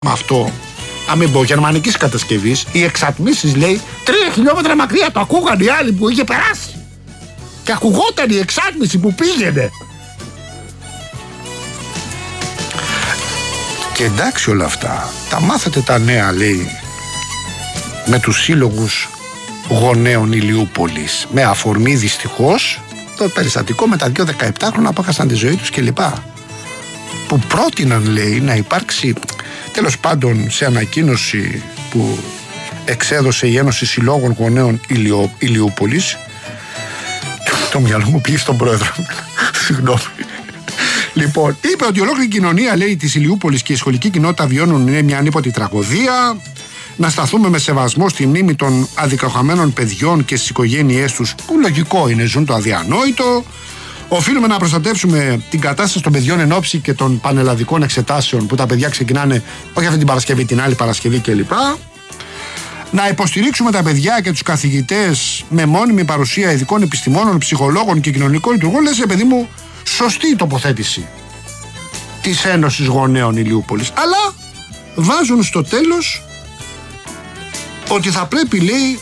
με αυτό, αν μην πω γερμανικής κατασκευής, οι εξατμίσεις λέει 3 χιλιόμετρα μακριά. Το ακούγαν οι άλλοι που είχε περάσει. Και ακουγόταν η εξάτμιση που πήγαινε. Και εντάξει όλα αυτά, τα μάθατε τα νέα λέει με τους σύλλογους γονέων Ηλιούπολης. Με αφορμή δυστυχώς το περιστατικό με τα 2 17χρονα που έχασαν τη ζωή τους κλπ. Που πρότειναν λέει να υπάρξει, τέλος πάντων σε ανακοίνωση που εξέδωσε η Ένωση Συλλόγων Γονέων Ηλιούπολης. Το μυαλό μου πήγε στον πρόεδρο. Συγγνώμη. Λοιπόν, είπε ότι ολόκληρη η κοινωνία λέει της Ηλιούπολης και η σχολική κοινότητα βιώνουν μια ανίποτη τραγωδία. Να σταθούμε με σεβασμό στη μνήμη των αδικαιοχαμένων παιδιών και στις οικογένειές τους, που λογικό είναι, ζουν το αδιανόητο. Οφείλουμε να προστατεύσουμε την κατάσταση των παιδιών εν ώψη και των πανελλαδικών εξετάσεων που τα παιδιά ξεκινάνε όχι αυτή την Παρασκευή, την άλλη Παρασκευή κλπ. Να υποστηρίξουμε τα παιδιά και τους καθηγητές με μόνιμη παρουσία ειδικών επιστημόνων, ψυχολόγων και κοινωνικών λειτουργών. Λες, παιδί μου, σωστή η τοποθέτηση της Ένωσης Γονέων Ηλιούπολης. Αλλά βάζουν στο τέλος ότι θα πρέπει, λέει,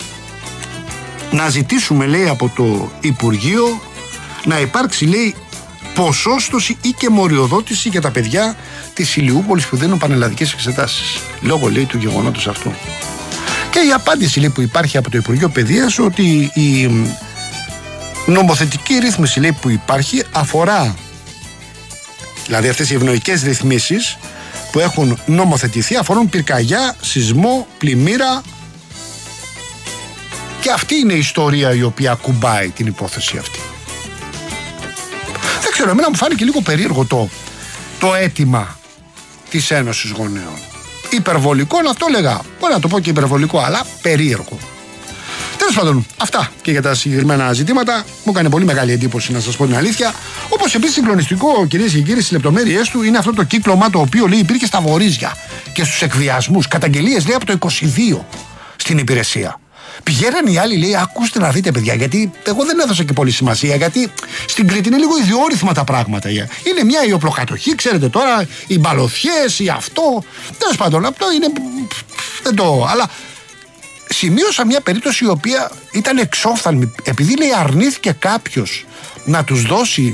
να ζητήσουμε, λέει, από το Υπουργείο να υπάρξει, λέει, ποσόστοση ή και μοριοδότηση για τα παιδιά της Ηλιούπολης που δίνουν πανελλαδικές εξετάσεις. Λόγω, λέει, του γεγονότος αυτού. Και η απάντηση, λέει, που υπάρχει από το Υπουργείο Παιδείας ότι η νομοθετική ρύθμιση, λέει, που υπάρχει αφορά, δηλαδή αυτές οι ευνοϊκές ρυθμίσεις που έχουν νομοθετηθεί αφορούν πυρκαγιά, σεισμό, πλημμύρα, και αυτή είναι η ιστορία η οποία κουμπάει την υπόθεση αυτή. Δεν ξέρω, εμένα μου φάνηκε λίγο περίεργο το αίτημα της Ένωσης Γονέων. Υπερβολικό, αυτό λέγα, μπορεί να το πω και υπερβολικό, αλλά περίεργο. Τέλος πάντων, αυτά και για τα συγκεκριμένα ζητήματα. Μου έκανε πολύ μεγάλη εντύπωση, να σας πω την αλήθεια. Όπως επίσης συγκλονιστικό, κυρίες και κύριοι, στις λεπτομέρειές του είναι αυτό το κύκλωμα το οποίο, λέει, υπήρχε στα Βορίζια και στους εκβιασμούς. Καταγγελίες, λέει, από το 22 στην υπηρεσία. Πηγαίνανε οι άλλοι, λέει, ακούστε να δείτε, παιδιά, γιατί εγώ δεν έδωσα και πολύ σημασία, γιατί στην Κρήτη είναι λίγο ιδιόρυθμα τα πράγματα. Είναι μια η οπλοκατοχή, ξέρετε τώρα, οι μπαλωθιές, οι αυτό. Τέλος πάντων, αυτό είναι. Δεν το. Αλλά σημείωσα μια περίπτωση η οποία ήταν εξόφθαλμη, επειδή, λέει, αρνήθηκε κάποιος να τους δώσει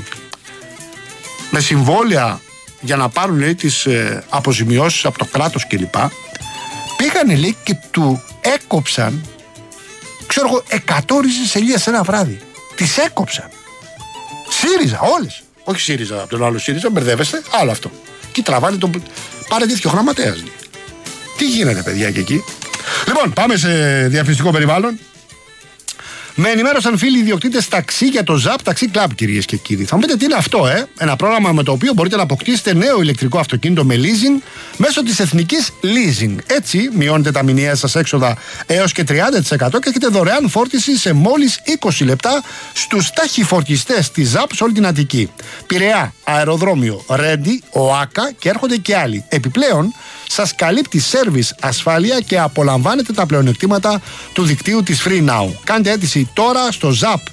με συμβόλαια για να πάρουν, λέει, τις αποζημιώσεις από το κράτος κλπ. Πήγανε, λέει, και του έκοψαν, ξέρω εγώ, 100 ρίζες σελίδες ένα βράδυ. Τις έκοψαν. ΣΥΡΙΖΑ, όλες. Όχι ΣΥΡΙΖΑ από τον άλλο ΣΥΡΙΖΑ, μπερδεύεστε, άλλο αυτό. Και τραβάνε τον παρετήθηκε ο γραμματέας. Τι γίνεται, παιδιά, και εκεί. Λοιπόν, πάμε σε διαφημιστικό περιβάλλον. Με ενημέρωσαν φίλοι ιδιοκτήτες ταξί για το ZAP Taxi Club, κυρίες και κύριοι. Θα μου πείτε τι είναι αυτό, Ένα πρόγραμμα με το οποίο μπορείτε να αποκτήσετε νέο ηλεκτρικό αυτοκίνητο με leasing μέσω της Εθνικής Leasing. Έτσι, μειώνετε τα μηνιαία σας έξοδα έως και 30% και έχετε δωρεάν φόρτιση σε μόλις 20 λεπτά στους ταχυφορτιστές της ZAP σε όλη την Αττική. Πειραιά, αεροδρόμιο, Ρέντι, ΟΑΚΑ και έρχονται και άλλοι. Επιπλέον, σας καλύπτει σέρβις, ασφάλεια και απολαμβάνετε τα πλεονεκτήματα του δικτύου της Free Now. Κάντε αίτηση τώρα στο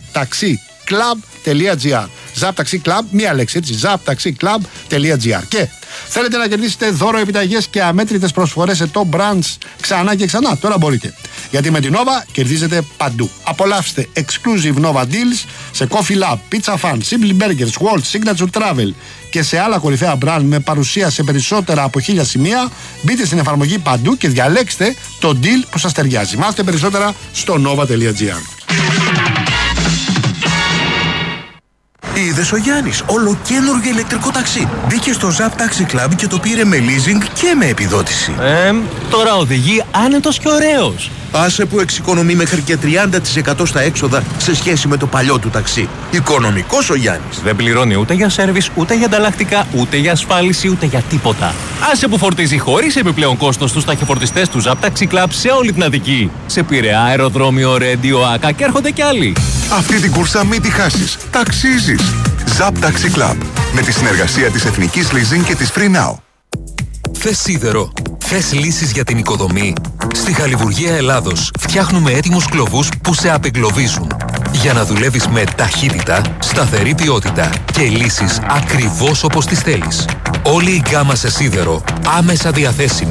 zaptaxiclub.gr. Zaptaxi Club, μία λέξη, έτσι, zaptaxiclub.gr. Και θέλετε να κερδίσετε δώρο, επιταγές και αμέτρητες προσφορές σε top brands ξανά και ξανά? Τώρα μπορείτε. Γιατί με την Nova κερδίζετε παντού. Απολαύστε exclusive Nova deals σε Coffee Lab, Pizza Fun, Simply Burgers, Walt, Signature Travel και σε άλλα κορυφαία brand με παρουσία σε περισσότερα από 1000 σημεία. Μπείτε στην εφαρμογή παντού και διαλέξτε το deal που σας ταιριάζει. Μάθετε περισσότερα στο nova.gr. Είδες ο Γιάννης, ολοκαίνουργιο ηλεκτρικό ταξί. Μπήκε στο Zap Taxi Club και το πήρε με leasing και με επιδότηση. Τώρα οδηγεί άνετος και ωραίος. Άσε που εξοικονομεί μέχρι και 30% στα έξοδα σε σχέση με το παλιό του ταξί. Οικονομικός ο Γιάννης. Δεν πληρώνει ούτε για σέρβις, ούτε για ανταλλακτικά, ούτε για ασφάλιση, ούτε για τίποτα. Άσε που φορτίζει χωρίς επιπλέον κόστος στους ταχυφορτιστές του Zap Taxi Club σε όλη την Αττική. Σε Πειραιά, αεροδρόμιο, Ρέντι, ΟΑΚΑ και έρχονται κι άλλοι. Αυτή την κούρσα μην τη χάσεις. Ταξίζεις. Zap Taxi Club. Με τη συνεργασία της Εθνικής Leasing και της Free Now. Θες σίδερο? Θες λύσεις για την οικοδομή? Στη Χαλιβουργία Ελλάδος φτιάχνουμε έτοιμους κλωβούς που σε απεγκλωβίζουν. Για να δουλεύεις με ταχύτητα, σταθερή ποιότητα και λύσεις ακριβώς όπως τις θέλεις. Όλη η γκάμα σε σίδερο άμεσα διαθέσιμη.